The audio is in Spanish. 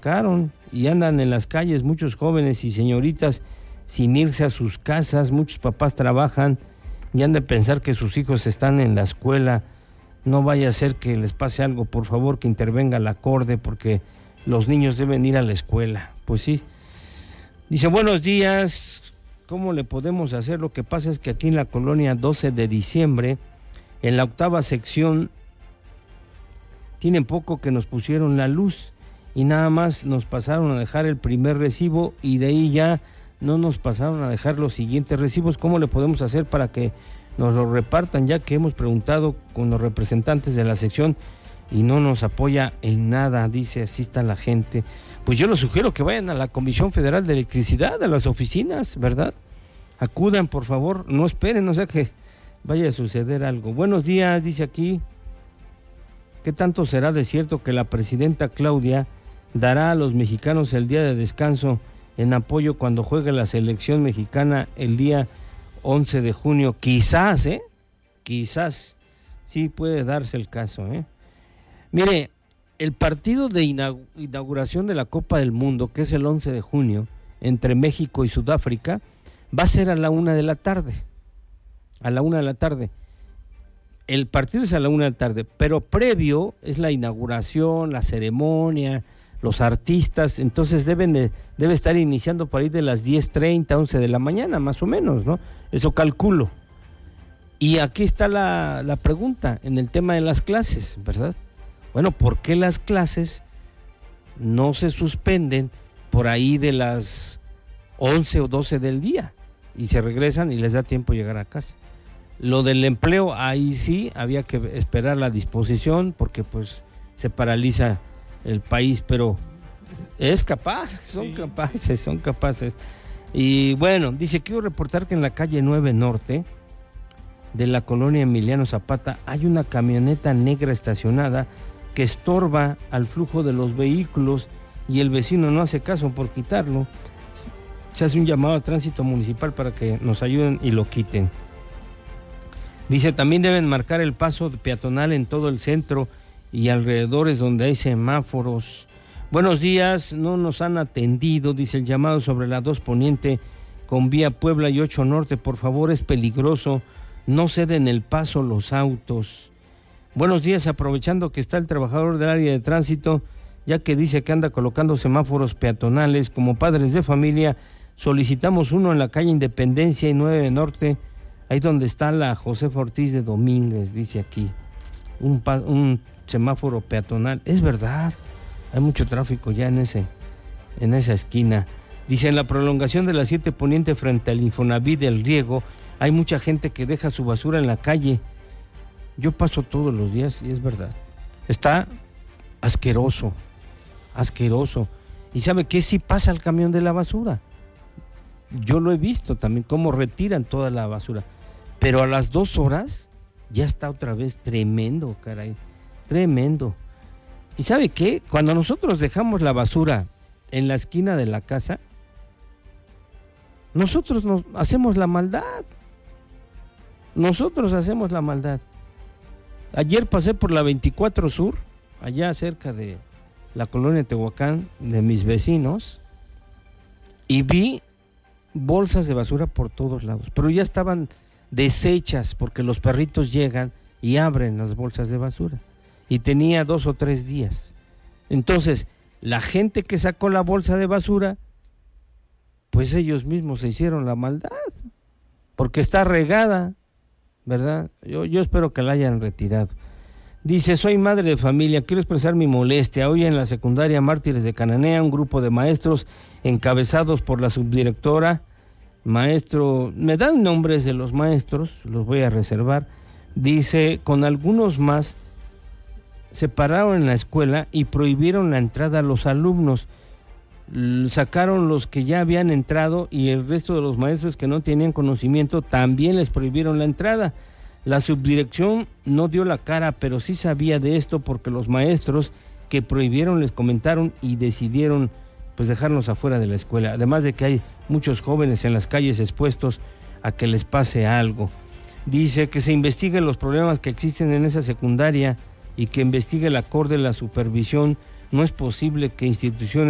sacaron y andan en las calles muchos jóvenes y señoritas sin irse a sus casas. Muchos papás trabajan y han de pensar que sus hijos están en la escuela. No vaya a ser que les pase algo, por favor que intervenga la Corte, porque los niños deben ir a la escuela. Pues sí. Dice, buenos días, ¿cómo le podemos hacer? Lo que pasa es que aquí en la colonia 12 de diciembre, en la 8ª sección, tienen poco que nos pusieron la luz y nada más nos pasaron a dejar el primer recibo y de ahí ya no nos pasaron a dejar los siguientes recibos. ¿Cómo le podemos hacer para que nos lo repartan? Ya que hemos preguntado con los representantes de la sección y no nos apoya en nada, dice, así está la gente. Pues yo les sugiero que vayan a la Comisión Federal de Electricidad, a las oficinas, ¿verdad? Acudan, por favor, no esperen, no sea que vaya a suceder algo. Buenos días, dice aquí. ¿Qué tanto será de cierto que la presidenta Claudia dará a los mexicanos el día de descanso en apoyo cuando juegue la selección mexicana el día 11 de junio? Quizás, quizás, sí puede darse el caso, Mire, el partido de inauguración de la Copa del Mundo, que es el 11 de junio, entre México y Sudáfrica, va a ser a la 1 de la tarde. A la 1 de la tarde. El partido es a la 1 de la tarde, pero previo es la inauguración, la ceremonia, los artistas, entonces debe estar iniciando por ahí de las 10:30, 11 de la mañana, más o menos, ¿no? Eso calculo. Y aquí está la pregunta en el tema de las clases, ¿verdad? Bueno, ¿por qué las clases no se suspenden por ahí de las 11 o 12 del día y se regresan y les da tiempo llegar a casa? Lo del empleo, ahí sí había que esperar la disposición porque pues se paraliza el país, pero es capaz, son capaces. Y bueno, dice, quiero reportar que en la calle 9 Norte de la colonia Emiliano Zapata hay una camioneta negra estacionada que estorba al flujo de los vehículos y el vecino no hace caso por quitarlo. Se hace un llamado a tránsito municipal para que nos ayuden y lo quiten. Dice, también deben marcar el paso peatonal en todo el centro y alrededores donde hay semáforos. Buenos días, no nos han atendido, dice el llamado sobre la 2 Poniente con vía Puebla y 8 Norte, por favor, es peligroso, no ceden el paso los autos. Buenos días, aprovechando que está el trabajador del área de tránsito, ya que dice que anda colocando semáforos peatonales, como padres de familia, solicitamos uno en la calle Independencia y 9 Norte, ahí donde está la Josefa Ortiz de Domínguez, dice aquí, un semáforo peatonal. Es verdad, hay mucho tráfico ya en esa esquina. Dice, en la prolongación de la 7 Poniente frente al Infonavit del Riego, hay mucha gente que deja su basura en la calle. Yo paso todos los días y es verdad. Está asqueroso. ¿Y sabe qué? Sí pasa el camión de la basura. Yo lo he visto también, cómo retiran toda la basura. Pero a las 2 horas ya está otra vez tremendo, caray. Tremendo. ¿Y sabe qué? Cuando nosotros dejamos la basura en la esquina de la casa, nosotros nos hacemos la maldad. Ayer pasé por la 24 Sur, allá cerca de la colonia Tehuacán, de mis vecinos, y vi bolsas de basura por todos lados, pero ya estaban deshechas porque los perritos llegan y abren las bolsas de basura, y tenía 2 o 3 días. Entonces, la gente que sacó la bolsa de basura, pues ellos mismos se hicieron la maldad, porque está regada, ¿verdad? Yo espero que la hayan retirado. Dice, soy madre de familia, quiero expresar mi molestia. Hoy en la secundaria Mártires de Cananea, un grupo de maestros encabezados por la subdirectora, maestro, me dan nombres de los maestros, los voy a reservar, dice, con algunos más, se pararon en la escuela y prohibieron la entrada a los alumnos. Sacaron los que ya habían entrado y el resto de los maestros que no tenían conocimiento también les prohibieron la entrada. La subdirección no dio la cara, pero sí sabía de esto porque los maestros que prohibieron les comentaron y decidieron pues dejarnos afuera de la escuela. Además de que hay muchos jóvenes en las calles expuestos a que les pase algo. Dice que se investiguen los problemas que existen en esa secundaria y que investigue la Corte la supervisión. No es posible que instituciones